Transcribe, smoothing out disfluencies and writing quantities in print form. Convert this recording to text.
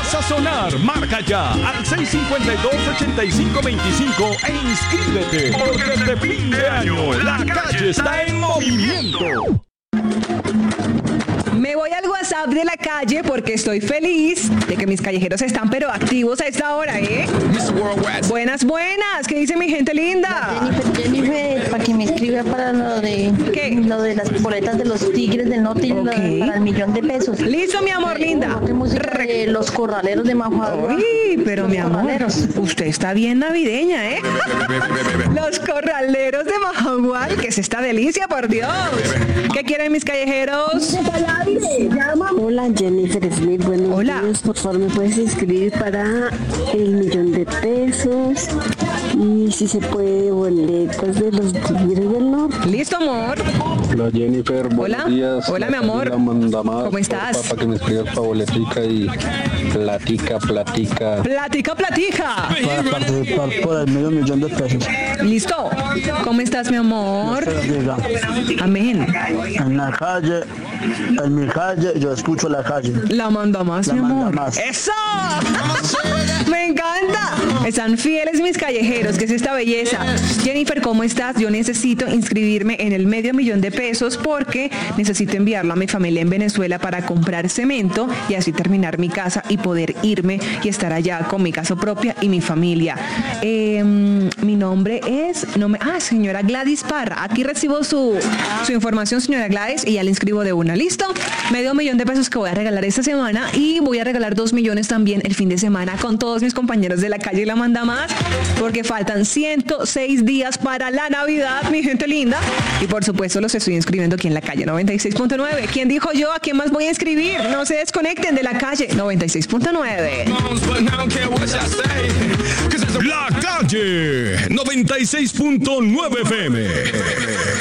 vas a sonar. Marca ya al 652-8525 e inscríbete, porque este fin de año la calle está en movimiento. Me voy al WhatsApp de la calle porque estoy feliz de que mis callejeros están pero activos a esta hora, ¿eh? Buenas, buenas. ¿Qué dice mi gente linda? Jennifer, para que me escriba para lo de ¿Qué? Lo de las boletas de los Tigres del Norte y Okay. para el $1.000.000. Listo, mi amor linda. ¿Qué música de los corraleros de Mahuagua? Uy, pero Los mi amor, corraleros. usted está bien navideña, ¿eh? Los corraleros de Majagual, que es esta delicia, por Dios. ¿Qué quieren mis callejeros? Hola Jennifer Smith, buenos Hola. días. Por favor, me puedes inscribir para el $1.000.000 y si se puede boletas de los Tigres del Norte. Listo, amor. Hola Jennifer, buenos Hola. días. Hola, mi amor. ¿Cómo estás? Para que me escribas para boletica y platica. Platica. Para participar por el $500.000. Listo. ¿Cómo estás, mi amor? Diga, Amén. en la calle, en mi calle, yo escucho la calle. La manda más, La mi manda amor. más. ¡Eso! ¡Me encanta! Están fieles mis callejeros, que es esta belleza. Jennifer, ¿cómo estás? Yo necesito inscribirme en el $500.000 porque necesito enviarlo a mi familia en Venezuela para comprar cemento y así terminar mi casa y poder irme y estar allá con mi casa propia y mi familia. Mi nombre es... señora Gladys Parra. Aquí recibo su información, señora Gladys, y ya le inscribo de una. ¿Listo? $500.000 que voy a regalar esta semana y voy a regalar 2 millones también el fin de semana con todos mis compañeros de la calle y la manda más, porque faltan 106 días para la Navidad, mi gente linda. Y por supuesto los estoy inscribiendo aquí en la calle 96.9. ¿Quién dijo yo? ¿A quién más voy a inscribir? No se desconecten de la calle 96.9. La calle 96.9 FM.